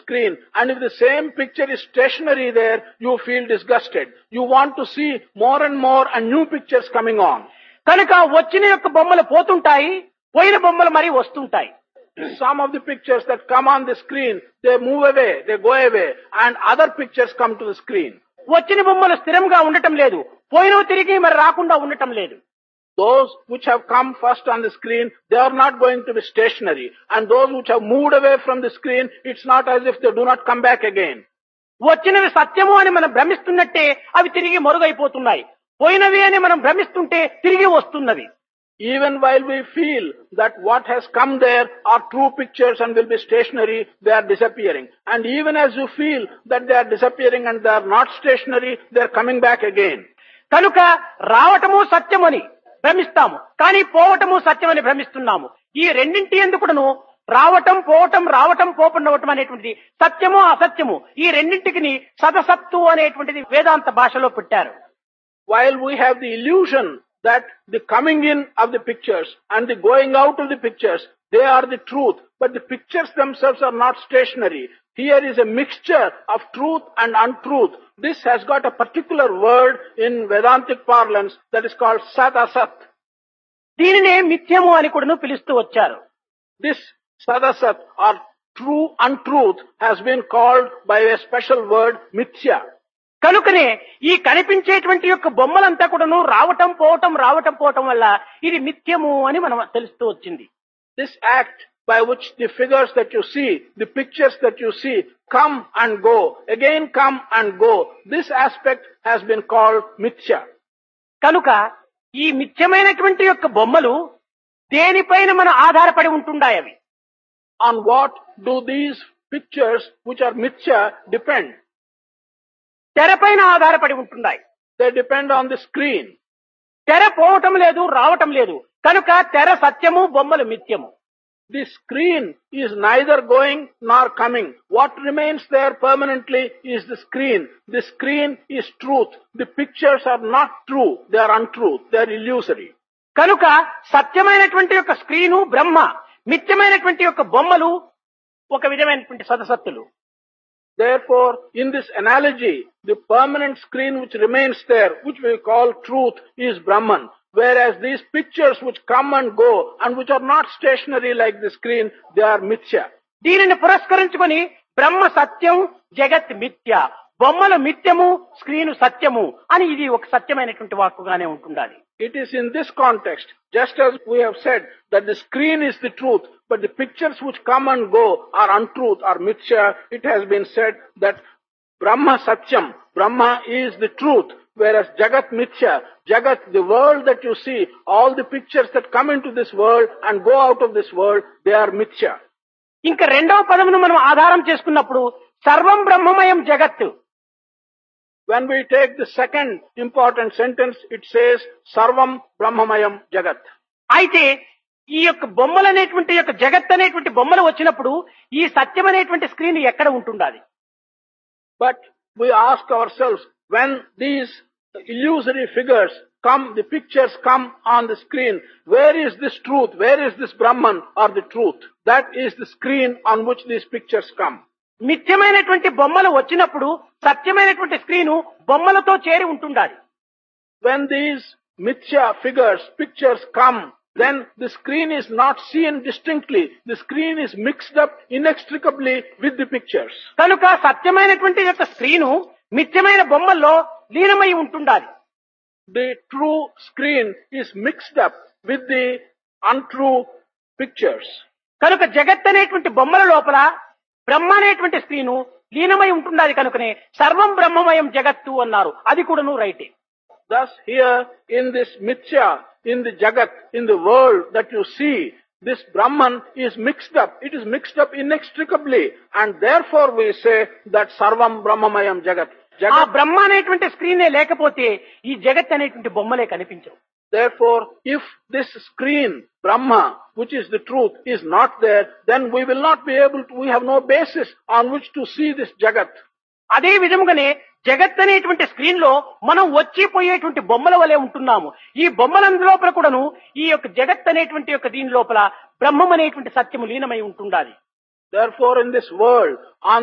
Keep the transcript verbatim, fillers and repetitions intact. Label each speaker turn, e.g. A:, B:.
A: screen, and if the same picture is stationary there, you feel disgusted. You want to see more and more and new pictures coming on.
B: కనుక వచ్చిన యొక్క బొమ్మలు పోతుంటాయి, పోయిన బొమ్మలు మరి వస్తుంటాయి.
A: Some of the pictures that come on the screen, they move away, they go away, and other pictures come to the screen.
B: వచ్చిన బొమ్మలు స్థిరంగా ఉండటం లేదు, పోయినవి తిరిగి మరి రాకుండా ఉండటం లేదు.
A: Those which have come first on the screen, they are not going to be stationary. And those which have moved away from the screen, it's not as if they do not come back again.
B: వచ్చినవి సత్యము అని మనం భ్రమిస్తున్నట్టే అవి తిరిగి మరుగైపోతున్నాయి. పోయినవి అని మనం భ్రమిస్తుంటే తిరిగి వస్తున్నవి.
A: Even while we feel that what has come there are true pictures and will be stationary, they are disappearing. And even as you feel that they are disappearing and they are not stationary, they are coming back again.
B: కనుక రావటము సత్యమని భ్రమిస్తాము, కానీ పోవటము సత్యమని భ్రమిస్తున్నాము. ఈ రెండింటి ఎందుకును రావటం పోవటం రావటం పోవటం అనేటువంటిది సత్యము అసత్యము ఈ రెండింటికి సదసత్తు అనేటువంటిది వేదాంత భాషలో పెట్టారు.
A: While we have the illusion that the coming in of the pictures and the going out of the pictures, they are the truth, but the pictures themselves are not stationary. Here is a mixture of truth and untruth. This has got a particular word in Vedantic parlance that is called Sat Asat.
B: దీనినే మిథ్యము అని కూడా పిలుస్తూ వచ్చారు.
A: This Sat Asat or true untruth has been called by a special word Mithya.
B: కనుకనే ఈ కనిపించేటువంటి యొక్క బొమ్మలంతా కూడాను రావటం పోవటం రావటం పోవటం వల్ల ఇది మిథ్యము అని మనం తెలుస్తూ వచ్చింది.
A: This act by which the figures that you see, the pictures that you see, come and go, again come and go, this aspect has been called Mithya.
B: కనుక ఈ మిథ్యమైనటువంటి యొక్క బొమ్మలు దేనిపైన మనం ఆధారపడి ఉంటున్నాయి? అవి
A: On what do these pictures which are Mithya depend?
B: తెరపైన ఆధారపడి ఉంటున్నాయి.
A: They depend on the screen.
B: తెర పోవటం లేదు, రావటం లేదు. కనుక తెర సత్యము, బొమ్మలు మిథ్యము.
A: The screen is neither going nor coming. What remains there permanently is the screen. The screen is truth. The pictures are not true. They are untruth. They are illusory.
B: కనుక సత్యమైనటువంటి యొక్క స్క్రీను బ్రహ్మ, మిథ్యమైనటువంటి యొక్క బొమ్మలు ఒక విధమైనటువంటి సదసత్తులు.
A: Therefore, in this analogy, the permanent screen which remains there, which we call truth, is Brahman. Whereas these pictures which come and go and which are not stationary like the screen, they are Mithya.
B: దీనిని పురస్కరించుకొని బ్రహ్మ సత్యం, జగత్ మిథ్య, బొమ్మలు మిథ్యము, screen సత్యము అని ఇది ఒక సత్యమైనటువంటి వాక్కుగానే ఉంటుండాలి.
A: It is in this context, just as we have said that the screen is the truth, but the pictures which come and go are untruth, are Mithya, it has been said that Brahma Satyam, Brahma is the truth, whereas Jagat Mithya, Jagat, the world that you see, all the pictures that come into this world and go out of this world, they are Mithya.
B: ఇంకా రెండవ పదమును మనం ఆధారం చేసుకున్నప్పుడు సర్వం బ్రహ్మమయం జగత్.
A: When we take the second important sentence, it says Sarvam Brahmamayam Jagat.
B: అయితే ఈ యొక్క బొమ్మలు అనేటువంటి యొక్క జగత్ అనేటువంటి బొమ్మలు వచ్చినప్పుడు ఈ సత్యం అనేటువంటి స్క్రీన్ ఎక్కడ ఉంటుండాలి?
A: But we ask ourselves, when these illusory figures come, the pictures come on the screen, where is this truth? Where is this Brahman or the truth? That is the screen on which these pictures come.
B: మిథ్యమైనటువంటి బొమ్మలు వచ్చినప్పుడు సత్యమైనటువంటి screen బొమ్మలతో చేరి ఉంటుండాలి.
A: When these Mithya figures, pictures come, then the screen is not seen distinctly. The screen is mixed up inextricably with the pictures.
B: కనుక సత్యమైనటువంటి యొక్క screen మిథ్యమైన బొమ్మల్లో లీనమై ఉంటుండాలి.
A: The true screen is mixed up with the untrue pictures.
B: కనుక జగత్ అనేటువంటి బొమ్మల లోపల బ్రహ్మ అనేటువంటి స్క్రీను లీనమై ఉంటుండాలి. కనుకనే సర్వం బ్రహ్మమయం జగత్తు అన్నారు. అది కూడాను రైటే.
A: Thus here in this Mithya, in the Jagat, in the world that you see, this Brahman is mixed up. It is mixed up inextricably. And therefore we say that Sarvam Brahmamayam Jagat.
B: ఆ బ్రహ్మ అనేటువంటి స్క్రీనే లేకపోతే ఈ జగత్ అనేటువంటి బొమ్మలే కనిపించవు.
A: Therefore, if this screen, Brahma, which is the truth, is not there, then we will not be able to, we have no basis on which to see this Jagat.
B: అదే విధముగానే జగత్ అనేటువంటి స్క్రీన్ లో మనం వచ్చిపోయేటువంటి బొమ్మల వలె ఉంటున్నాము. ఈ బొమ్మలందు లోపల కూడాను ఈ యొక్క జగత్ అనేటువంటి యొక్క దీని లోపల బ్రహ్మం అనేటువంటి సత్యము లీనమై ఉంటుండాలి.
A: Therefore, in this world, on